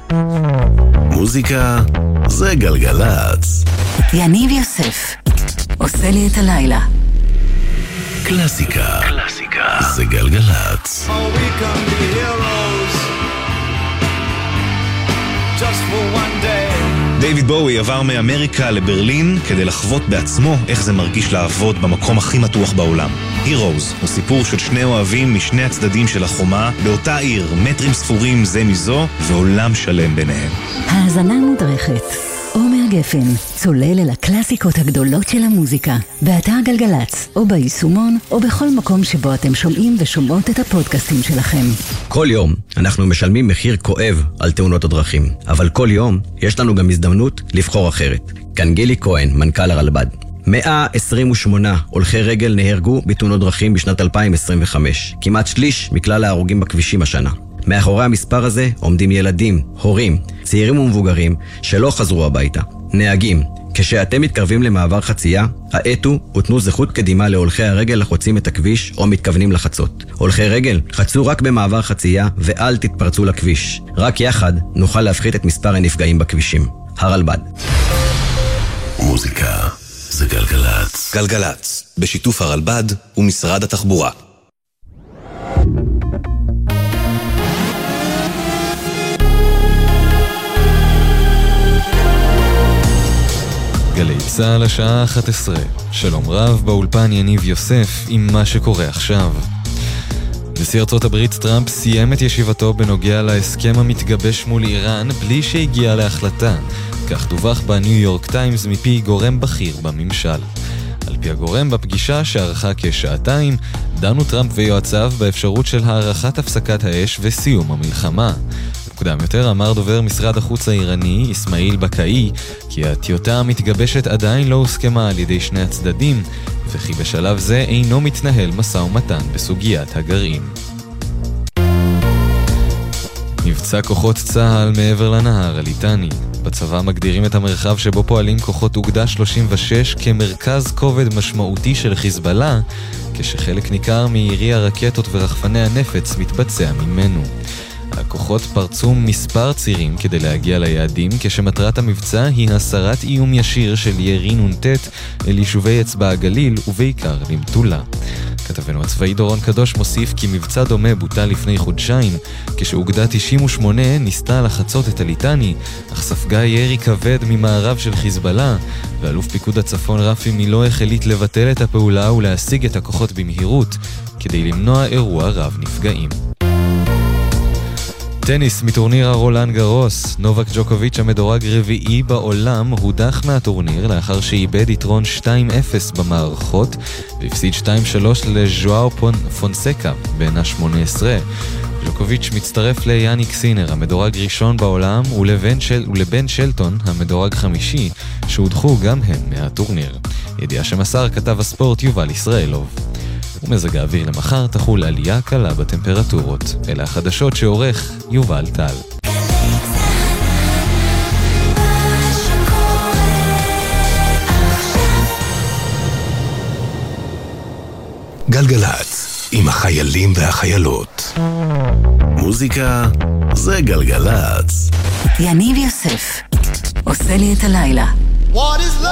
מוזיקה זה גלגלץ. יניב יוסף עושה לי את הלילה. קלאסיקה זה גלגלץ. Oh, we can be heroes just for one day. דיוויד בואי עבר מאמריקה לברלין כדי לחוות בעצמו איך זה מרגיש לעבוד במקום הכי מתוח בעולם. Heroes הוא סיפור של שני אוהבים משני הצדדים של החומה, באותה עיר, מטרים ספורים זה מזו, ועולם שלם ביניהם. האזנה מודרכת. עומר גפן, צולל אל הקלאסיקות הגדולות של המוזיקה, באתר גלגלץ, או ביישומון, או בכל מקום שבו אתם שומעים ושומעות את הפודקאסטים שלכם. כל יום אנחנו משלמים מחיר כואב על תאונות הדרכים, אבל כל יום יש לנו גם הזדמנות לבחור אחרת. כאן גילי כהן, מנכ"ל הרלב"ד. 128 הולכי רגל נהרגו בתאונות דרכים בשנת 2025, כמעט שליש מכלל ההרוגים בכבישים השנה. מאחורי המספר הזה עומדים ילדים, הורים, צעירים ומבוגרים שלא חזרו הביתה. נהגים, כשאתם מתקרבים למעבר חצייה, האטו ותנו זכות קדימה להולכי הרגל לחוצים את הכביש או מתכוונים לחצות. הולכי רגל, חצו רק במעבר חצייה ואל תתפרצו לכביש. רק יחד נוכל להפחית את מספר הנפגעים בכבישים. הרלב"ד. מוזיקה זה גלגלץ. גלגלץ, בשיתוף הרלב"ד ומשרד התחבורה. גלי צהל השעה 11. שלום רב, באולפן יניב יוסף עם מה שקורה עכשיו. נשיא ארצות הברית טראמפ סיים את ישיבתו בנוגע להסכם המתגבש מול איראן בלי שהגיע להחלטה. כך דווח בניו יורק טיימס מפי גורם בכיר בממשל. על פי הגורם, בפגישה שערכה כשעתיים, דנו טראמפ ויועציו באפשרות של הערכת הפסקת האש וסיום המלחמה. מוקדם יותר אמר דובר משרד החוץ האיראני, אסמאעיל בקאי, כי הטיוטה המתגבשת עדיין לא הוסכמה על ידי שני הצדדים, וכי בשלב זה אינו מתנהל משא ומתן בסוגיית הגרעין. מבצע כוחות צה"ל מעבר לנהר הליטני. בצבא מגדירים את המרחב שבו פועלים כוחות אוגדה 36 כמרכז כובד משמעותי של חיזבאללה, כשחלק ניכר מירי הרקטות ורחפני הנפץ מתבצע ממנו. הכוחות פרצו מספר צירים כדי להגיע ליעדים, כשמטרת המבצע היא הסרת איום ישיר של ירי נ"ט אל יישובי אצבע הגליל ובעיקר למטולה. כתבנו הצבאי דורון קדוש מוסיף כי מבצע דומה בוטל לפני חודשיים, כשאוגדה 98 ניסתה לחצות את הליטני, אך ספגה ירי כבד ממערב של חיזבאללה, ואלוף פיקוד הצפון רפי מילו החליט לבטל את הפעולה ולהשיג את הכוחות במהירות, כדי למנוע אירוע רב נפגעים. טניס מטורניר הרולאן גרוס. נובק ג'וקוביץ' המדורג רביעי בעולם הודח מהטורניר לאחר שאיבד יתרון 2-0 במערכות והפסיד 2-3 לז'ואאו פונסקה בן ה-18. ג'וקוביץ' מצטרף ליאניק סינר המדורג ראשון בעולם ולבן שלטון המדורג חמישי שהודחו גם הם מהטורניר. ידיעה שמסר כתב הספורט יובל ישראלוב. ומזג האוויר למחר תחול עלייה קלה בטמפרטורות. אלה החדשות שעורך יובל טל. גלגלץ עם החיילים והחיילות. מוזיקה זה גלגלץ. יניב יוסף עושה לי את הלילה.